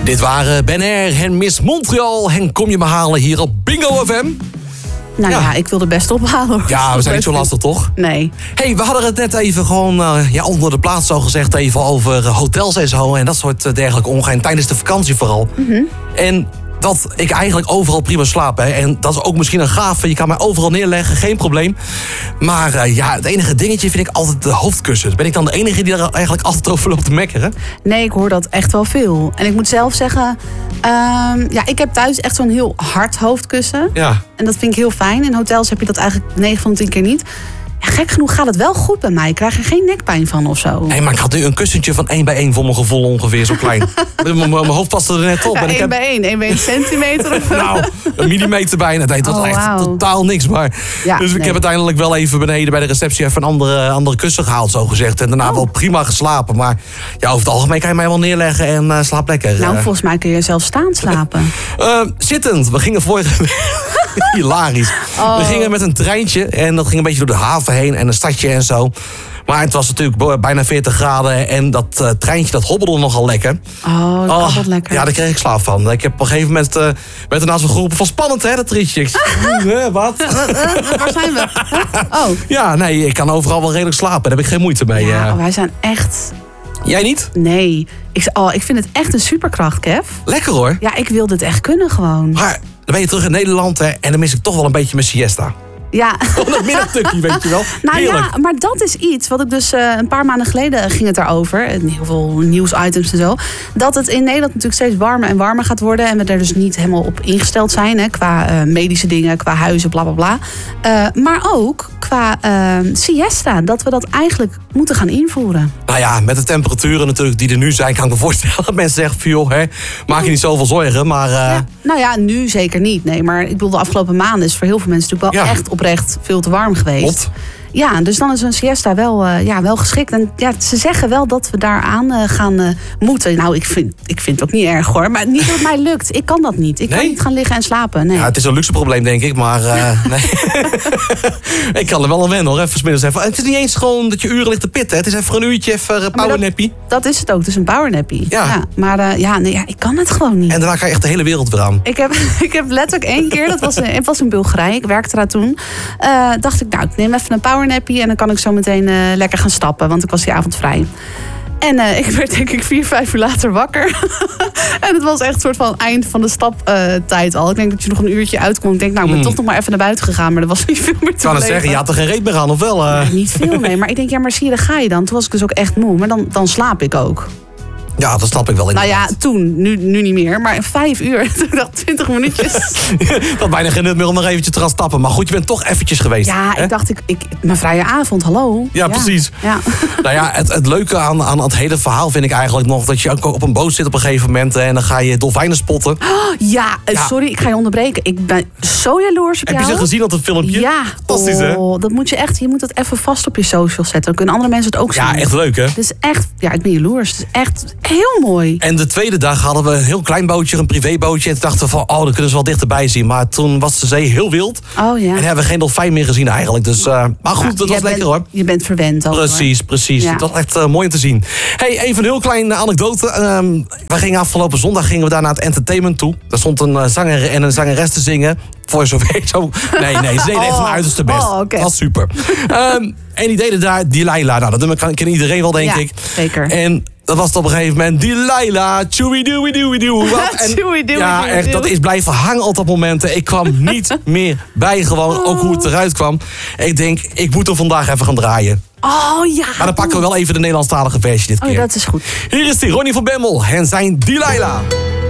Dit waren Ben Air en Miss Montreal. En kom je me halen hier op Bingo FM? Nou ja, ik wil er best ophalen hoor. Ja, we zijn niet zo lastig, toch? Nee. Hey, we hadden het net even gewoon onder de plaats zo gezegd even over hotels en zo. En dat soort dergelijke ongein tijdens de vakantie vooral. Mm-hmm. En dat ik eigenlijk overal prima slaap. Hè. En dat is ook misschien een gave. Je kan mij overal neerleggen, geen probleem. Maar het enige dingetje vind ik altijd de hoofdkussen. Ben ik dan de enige die daar eigenlijk altijd over loopt te mekkeren? Nee, ik hoor dat echt wel veel. En ik moet zelf zeggen, ik heb thuis echt zo'n heel hard hoofdkussen. Ja. En dat vind ik heel fijn. In hotels heb je dat eigenlijk 9 van de 10 keer niet. Ja, gek genoeg gaat het wel goed bij mij. Ik krijg er geen nekpijn van of zo. Nee, maar ik had nu een kussentje van 1 bij 1 voor mijn gevoel ongeveer, zo klein. Mijn hoofd paste er net op. Ja, en 1 bij 1, 1 bij 1 centimeter of Nou, een millimeter bijna. Nee, dat was echt totaal niks. Maar. Ja, dus ik heb uiteindelijk wel even beneden bij de receptie even een andere kussen gehaald, zo gezegd. En daarna wel prima geslapen. Maar ja, over het algemeen kan je mij wel neerleggen en slaap lekker. Nou, volgens mij kun je zelf staan slapen. Zittend. We gingen hilarisch. We gingen met een treintje en dat ging een beetje door de haven heen en een stadje en zo. Maar het was natuurlijk bijna 40 graden en dat treintje dat hobbelde nogal lekker. Oh, dat kabbelt lekker. Ja, daar kreeg ik slaap van. Ik heb op een gegeven moment werd ernaast geroepen van spannend hè, dat trietje. Wat? Waar zijn we? Oh. Ja, nee, ik kan overal wel redelijk slapen. Daar heb ik geen moeite mee. Ja, wij zijn echt... Jij niet? Nee. Ik vind het echt een superkracht, Kev. Lekker hoor. Ja, ik wil dit echt kunnen gewoon. Maar dan ben je terug in Nederland hè, en dan mis ik toch wel een beetje mijn siesta. Ja. Dat middagtukje, weet je wel. Nou heerlijk. Ja, maar dat is iets wat ik dus een paar maanden geleden ging het daarover. Heel veel nieuwsitems en zo. Dat het in Nederland natuurlijk steeds warmer en warmer gaat worden. En we er dus niet helemaal op ingesteld zijn. Hè, qua medische dingen, qua huizen, bla bla bla. Maar ook qua siesta. Dat we dat eigenlijk moeten gaan invoeren. Nou ja, met de temperaturen natuurlijk die er nu zijn, kan ik me voorstellen dat mensen zeggen van joh, hè, maak je niet zoveel zorgen. Maar, ja, nou ja, nu zeker niet. Nee, maar ik bedoel, de afgelopen maanden is voor heel veel mensen natuurlijk wel echt oprecht veel te warm geweest. Klopt. Ja, dus dan is een siesta wel geschikt. En ja, ze zeggen wel dat we daaraan gaan moeten. Nou, ik vind het ook niet erg hoor. Maar niet dat het mij lukt. Ik kan dat niet. Ik kan niet gaan liggen en slapen. Nee. Ja, het is een luxe probleem, denk ik. Maar nee. Ik kan er wel aan wennen hoor. Even 's middags even. Het is niet eens gewoon dat je uren ligt te pitten. Het is even een uurtje, even powernappie. Dat is het ook. Het is een powernappie. Ja. Maar ik kan het gewoon niet. En daarna kan je echt de hele wereld weer aan. Ik heb letterlijk 1 keer, het was in Bulgarije. Ik werkte daar toen. Dacht ik, nou, ik neem even een powernappie en dan kan ik zo meteen lekker gaan stappen, want ik was die avond vrij. En ik werd denk ik 4-5 uur later wakker. En het was echt een soort van eind van de staptijd al. Ik denk dat je nog een uurtje uitkomt. Ik denk, nou, ik ben toch nog maar even naar buiten gegaan. Maar er was niet veel meer te Ik kan het zeggen, je had er geen reet meer aan, of wel? Nee, niet veel, nee. Maar ik denk, ja, maar zie je, daar ga je dan. Toen was ik dus ook echt moe. Maar dan slaap ik ook. Ja, dat snap ik wel. Nou ja, toen. Nu niet meer. Maar 5 uur. Toen dacht 20 minuutjes. Dat bijna geen nut meer om nog eventjes te gaan stappen. Maar goed, je bent toch eventjes geweest. Ja, hè? ik dacht, mijn vrije avond, hallo. Ja, precies. Ja. Nou ja, het leuke aan het hele verhaal vind ik eigenlijk nog dat je ook op een boot zit op een gegeven moment en dan ga je dolfijnen spotten. Ja, sorry, ik ga je onderbreken. Ik ben zo jaloers op jou. Heb je ze gezien op het filmpje? Ja. Fantastisch, hè? Dat moet je moet dat even vast op je social zetten. Dan kunnen andere mensen het ook zien. Ja, echt leuk, hè? Dus echt, ik ben jaloers. Het is echt heel mooi. En de tweede dag hadden we een heel klein bootje, een privébootje. En toen dachten we van, dan kunnen ze wel dichterbij zien. Maar toen was de zee heel wild. Oh ja. En hebben we geen dolfijn meer gezien eigenlijk. Dus, maar goed, dat was lekker hoor. Je bent verwend ook. Precies. Ja. Dat was echt mooi om te zien. Hey, even een heel kleine anekdote. We gingen afgelopen zondag naar het entertainment toe. Daar stond een zanger en een zangeres te zingen. Voor zover zo. Nee, ze deden echt hun uiterste best. Okay. Dat was super. En die deden daar Delilah. Nou, dat nummer kent iedereen wel, denk ik. Zeker. En dat was op een gegeven moment Delilah, chewy-doo-doo-doo. Ja, echt, dat is blijven hangen op dat moment. Ik kwam niet meer bij, gewoon ook hoe het eruit kwam. Ik denk, ik moet hem vandaag even gaan draaien. Oh ja. Maar dan pakken we wel even de Nederlandstalige versie dit keer. Oh, dat is goed. Hier is die Ronnie van Bemmel en zijn Delilah.